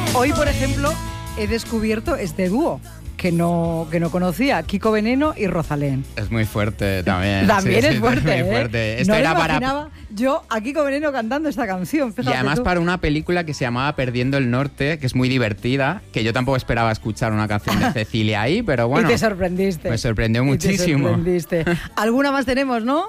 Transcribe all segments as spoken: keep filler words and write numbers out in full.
Hoy, por ejemplo, he descubierto este dúo que no, que no conocía, Kiko Veneno y Rosalén. Es muy fuerte también. También sí, es sí, fuerte, es muy ¿eh? fuerte. Esto no era me para... imaginaba yo a Kiko Veneno cantando esta canción, fíjate Y además tú. para una película que se llamaba Perdiendo el Norte, que es muy divertida, que yo tampoco esperaba escuchar una canción de Cecilia ahí, pero bueno. Y te sorprendiste. Me sorprendió muchísimo. Y te sorprendiste. ¿Alguna más tenemos, no?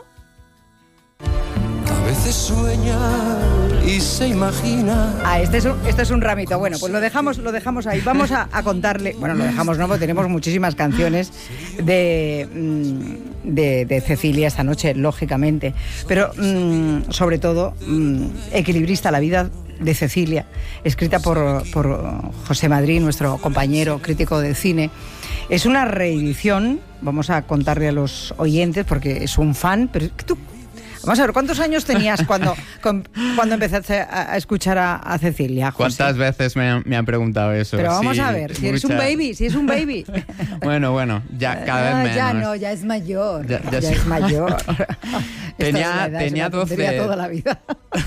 A veces sueña y se imagina. Ah, este es un, este es un ramito. Bueno, pues lo dejamos, lo dejamos ahí. Vamos a, a contarle. Bueno, lo dejamos, no, porque tenemos muchísimas canciones de, de, de Cecilia esta noche, lógicamente. Pero mmm, sobre todo, mmm, Equilibrista, la vida de Cecilia, escrita por, por José Madrid, nuestro compañero crítico de cine. Es una reedición, vamos a contarle a los oyentes, porque es un fan, pero tú... Vamos a ver, ¿cuántos años tenías cuando, con, cuando empezaste a, a escuchar a, a Cecilia, José? ¿Cuántas veces me han, me han preguntado eso? Pero vamos sí, a ver, si eres muchas. un baby, si es un baby. Bueno, bueno, ya cada vez no, menos. ya no, ya es mayor, ya, Ya- ya ya sí. es mayor. Tenía- Esta es la edad, tenía es una tontería doce. toda la vida.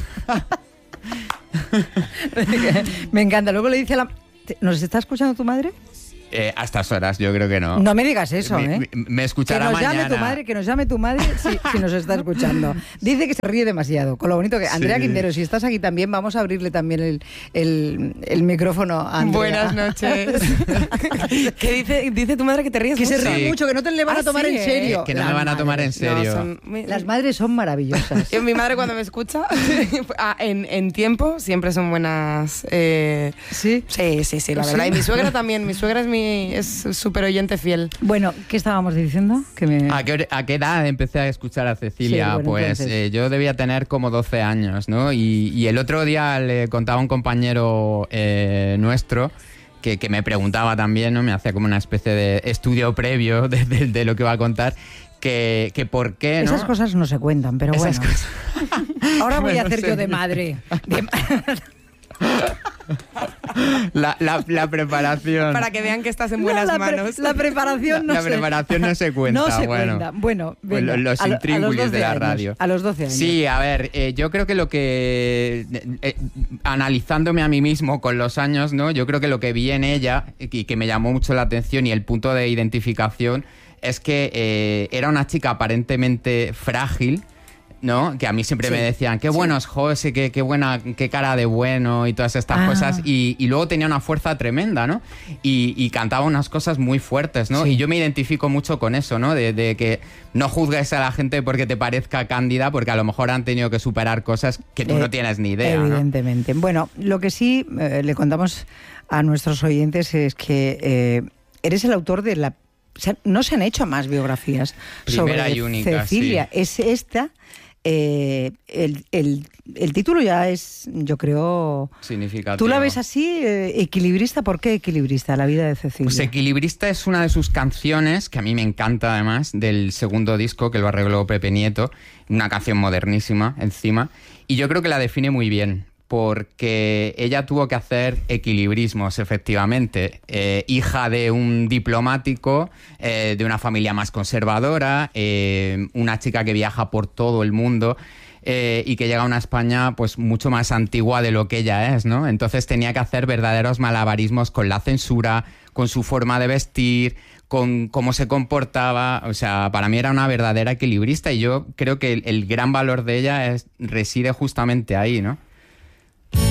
Me encanta, luego le dice a la... ¿Nos está escuchando tu madre? Eh, a estas horas yo creo que no. No me digas eso, me, ¿eh? Me, me escuchará que nos mañana. llame tu madre, que nos llame tu madre si, si nos está escuchando. Dice que se ríe demasiado, con lo bonito que... Andrea Sí. Quintero, si estás aquí también, vamos a abrirle también el, el, el micrófono a Andrea. Buenas noches. ¿Qué dice, dice tu madre que te ríes Que se mucho? ríe Sí. mucho, que no te le van a Ah, tomar sí, en ¿eh? serio. Que no Las me van a tomar en madres. serio. No, son- mi- Las madres son maravillosas. Yo, mi madre cuando me escucha, ah, en, en tiempo siempre son buenas. eh, Sí. sí, sí, sí, la ¿Sí? verdad. Y mi suegra también. Mi suegra es mi es súper oyente fiel. Bueno, ¿qué estábamos diciendo? Que me... ¿A qué, hora- ¿A qué edad empecé a escuchar a Cecilia? Sí, bueno, pues entonces. eh, yo debía tener como doce años, ¿no? Y, y el otro día le contaba a un compañero eh, nuestro que, que me preguntaba también, ¿no? Me hacía como una especie de estudio previo de, de- de lo que iba a contar, que, que por qué, ¿no? Esas cosas no se cuentan, pero Esas bueno. Ahora voy a Bueno, hacer sí. yo de madre. De- La, la- la preparación. Para que vean que estás en No, buenas la, pre- manos. la preparación no La se... preparación no se cuenta, No se bueno. cuenta. Bueno, Pues venga, lo- los a lo- a intríngulis doce de la años, radio. A los doce años. Sí, a ver, eh, yo creo que lo que, eh, eh, analizándome a mí mismo con los años, ¿no? Yo creo que lo que vi en ella y que me llamó mucho la atención y el punto de identificación es que eh, era una chica aparentemente frágil, ¿no? Que a mí siempre Sí. me decían, qué bueno es José, qué, qué buena, qué cara de bueno y todas estas Ah. cosas. Y, y luego tenía una fuerza tremenda, ¿no? Y, y cantaba unas cosas muy fuertes, ¿no? Sí. Y yo me identifico mucho con eso, ¿no? De, de que no juzgues a la gente porque te parezca cándida, porque a lo mejor han tenido que superar cosas que tú Eh, no tienes ni idea, ¿no? Evidentemente. Bueno, lo que sí eh, le contamos a nuestros oyentes es que eh, eres el autor de la... O sea, no se han hecho más biografías Primera sobre y única, Cecilia. Es esta... Eh, el, el, el título ya es, yo creo... Significativo. ¿Tú la ves así, eh, equilibrista? ¿Por qué equilibrista, la vida de Cecilia? Pues Equilibrista es una de sus canciones, que a mí me encanta además, del segundo disco que lo arregló Pepe Nieto, una canción modernísima encima, y yo creo que la define muy bien, porque ella tuvo que hacer equilibrismos, efectivamente. Eh, hija de un diplomático, eh, de una familia más conservadora, eh, una chica que viaja por todo el mundo, eh, y que llega a una España pues mucho más antigua de lo que ella es, ¿no? Entonces tenía que hacer verdaderos malabarismos con la censura, con su forma de vestir, con cómo se comportaba. O sea, para mí era una verdadera equilibrista y yo creo que el, el gran valor de ella es, reside justamente ahí, ¿no?